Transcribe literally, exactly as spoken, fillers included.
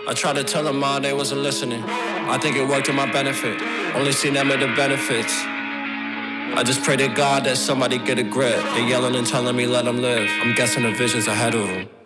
I tried to tell them all, they wasn't listening. I think it worked to my benefit. Only seen them at the benefits. I just pray to God that somebody get a grip. They yelling and telling me let them live. I'm guessing the visions ahead of them.